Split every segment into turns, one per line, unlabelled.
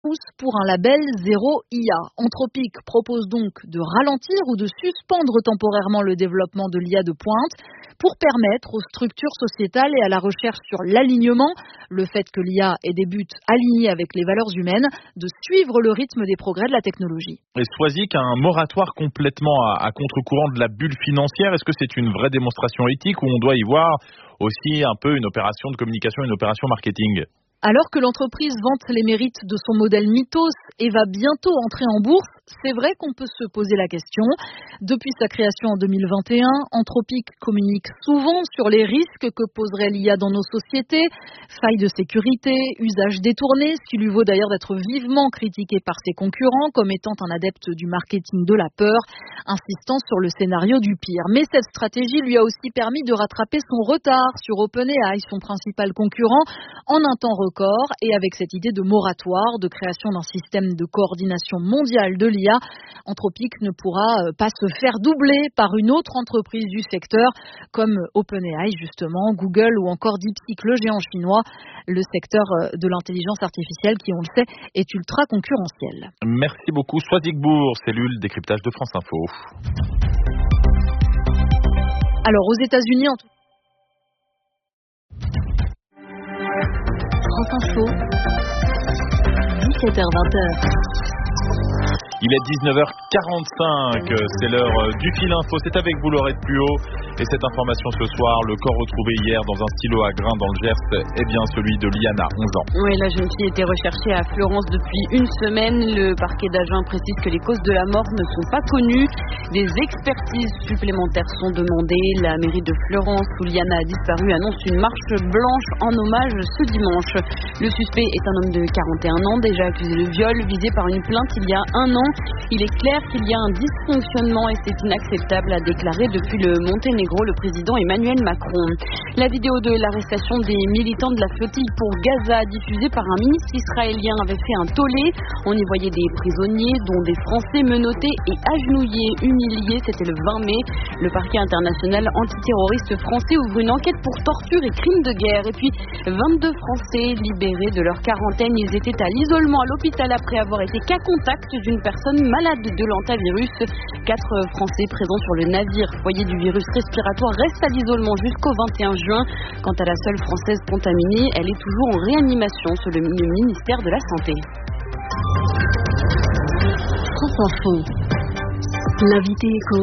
pour un label zéro IA. Anthropic propose donc de ralentir ou de suspendre temporairement le développement de l'IA de pointe pour permettre aux structures sociétales et à la recherche sur l'alignement, le fait que l'IA ait des buts alignés avec les valeurs humaines, de suivre le rythme des progrès de la technologie.
Et Swazik a un moratoire complètement à contre-courant de la bulle financière. Est-ce que c'est une vraie démonstration éthique ou on doit y voir aussi un peu une opération de communication, une opération marketing ?
Alors que l'entreprise vante les mérites de son modèle Mythos et va bientôt entrer en bourse, c'est vrai qu'on peut se poser la question. Depuis sa création en 2021, Anthropic communique souvent sur les risques que poserait l'IA dans nos sociétés, failles de sécurité, usages détournés, ce qui lui vaut d'ailleurs d'être vivement critiqué par ses concurrents comme étant un adepte du marketing de la peur, insistant sur le scénario du pire. Mais cette stratégie lui a aussi permis de rattraper son retard sur OpenAI, son principal concurrent, en un temps record, et avec cette idée de moratoire, de création d'un système de coordination mondiale de l'IA, Anthropic ne pourra pas se faire doubler par une autre entreprise du secteur comme OpenAI justement, Google ou encore DeepSeek, le géant chinois. Le secteur de l'intelligence artificielle qui, on le sait, est ultra concurrentiel.
Merci beaucoup Swazik Bourg, cellule décryptage de France Info.
Alors aux États-Unis, en tout cas, France Info, 17h-20h.
Il est 19h45, c'est l'heure du fil info, c'est avec vous Laurette Puot. Et cette information ce soir, le corps retrouvé hier dans un stylo à grains dans le Gers est bien celui de Liana, 11 ans.
Oui, la jeune fille était recherchée à Florence depuis une semaine. Le parquet d'Agen précise que les causes de la mort ne sont pas connues. Des expertises supplémentaires sont demandées. La mairie de Florence, où Liana a disparu, annonce une marche blanche en hommage ce dimanche. Le suspect est un homme de 41 ans, déjà accusé de viol, visé par une plainte il y a un an. Il est clair qu'il y a un dysfonctionnement et c'est inacceptable, a déclaré depuis le Monténégro le président Emmanuel Macron. La vidéo de l'arrestation des militants de la flottille pour Gaza, diffusée par un ministre israélien, avait fait un tollé. On y voyait des prisonniers, dont des Français menottés et agenouillés, humiliés. C'était le 20 mai. Le parquet international antiterroriste français ouvre une enquête pour torture et crimes de guerre. Et puis, 22 Français libérés de leur quarantaine. Ils étaient à l'isolement à l'hôpital après avoir été cas contact d'une personne malade de l'hantavirus. 4 Français présents sur le navire foyer du virus respiratoire restent à l'isolement jusqu'au 21 juin. Quant à la seule Française contaminée, elle est toujours en réanimation selon le ministère de la Santé.
France Info, l'invité éco,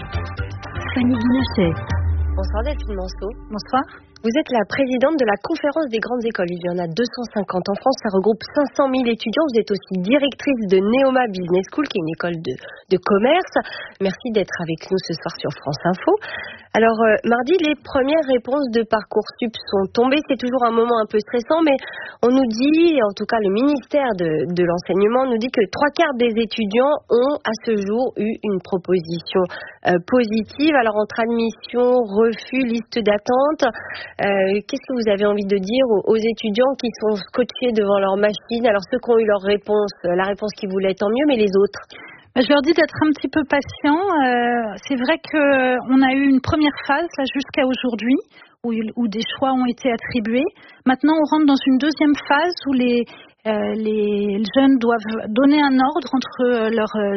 Fanny Guinachet.
Bonsoir Delphine Manceau.
Bonsoir.
Vous êtes la présidente de la conférence des grandes écoles. Il y en a 250 en France, ça regroupe 500 000 étudiants. Vous êtes aussi directrice de Neoma Business School, qui est une école de commerce. Merci d'être avec nous ce soir sur France Info. Alors, mardi, les premières réponses de Parcoursup sont tombées. C'est toujours un moment un peu stressant, mais on nous dit, en tout cas le ministère de l'enseignement nous dit que 3/4 des étudiants ont à ce jour eu une proposition positive. Alors, entre admission, refus, liste d'attente, qu'est-ce que vous avez envie de dire aux étudiants qui sont scotchés devant leur machine? Alors, ceux qui ont eu leur réponse, la réponse qu'ils voulaient, tant mieux, mais les autres?
Je leur dis d'être un petit peu patients. C'est vrai qu'on a eu une première phase là, jusqu'à aujourd'hui où des choix ont été attribués. Maintenant, on rentre dans une deuxième phase où les jeunes doivent donner un ordre entre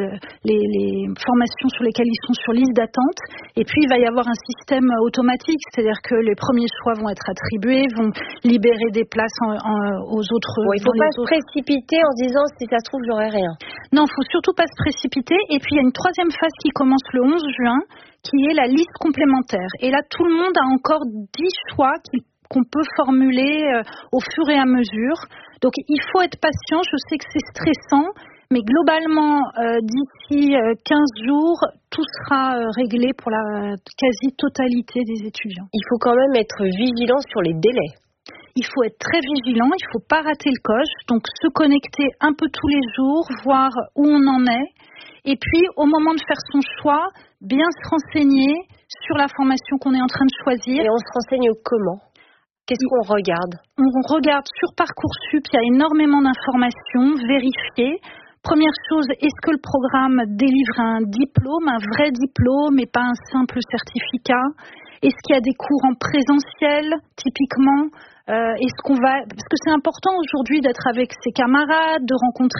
les formations sur lesquelles ils sont sur liste d'attente, et puis il va y avoir un système automatique, c'est-à-dire que les premiers choix vont être attribués, vont libérer des places aux autres.
Bon, il ne faut pas se précipiter en se disant si ça se trouve j'aurai rien.
Non, il ne faut surtout pas se précipiter. Et puis il y a une troisième phase qui commence le 11 juin, qui est la liste complémentaire. Et là, tout le monde a encore 10 choix qu'on peut formuler au fur et à mesure. Donc il faut être patient, je sais que c'est stressant, mais globalement, d'ici 15 jours, tout sera réglé pour la quasi-totalité des étudiants.
Il faut quand même être vigilant sur les délais.
Il faut être très vigilant, il ne faut pas rater le coche, donc se connecter un peu tous les jours, voir où on en est, et puis au moment de faire son choix, bien se renseigner sur la formation qu'on est en train de choisir.
Et on se renseigne comment ? Qu'est-ce qu'on regarde ?
On regarde sur Parcoursup, il y a énormément d'informations, vérifier. Première chose, est-ce que le programme délivre un diplôme, un vrai diplôme et pas un simple certificat ? Est-ce qu'il y a des cours en présentiel, typiquement ? Parce que c'est important aujourd'hui d'être avec ses camarades, de rencontrer